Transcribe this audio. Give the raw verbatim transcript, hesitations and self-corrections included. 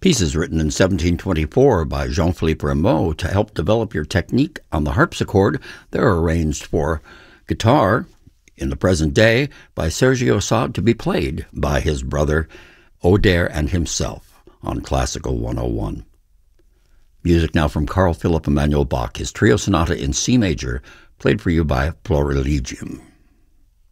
Pieces written in seventeen twenty-four by Jean-Philippe Rameau to help develop your technique on the harpsichord. They're arranged for guitar in the present day by Sergio Sade to be played by his brother Oder and himself on Classical one oh one. Music now from Carl Philipp Emanuel Bach, his Trio Sonata in C major, played for you by Florilegium.